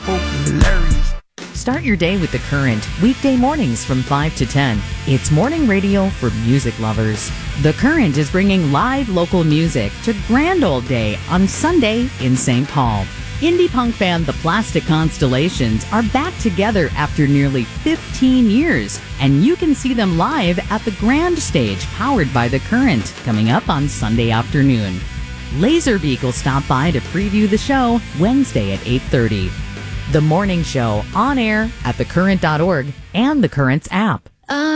Hilarious. Start your day with The Current, weekday mornings from 5 to 10. It's morning radio for music lovers. The Current is bringing live local music to Grand Old Day on Sunday in St. Paul. Indie punk band The Plastic Constellations are back together after nearly 15 years, and you can see them live at the Grand Stage powered by The Current coming up on Sunday afternoon. Laserbeak will stop by to preview the show Wednesday at 8:30. The morning show on air at thecurrent.org and The Current's app.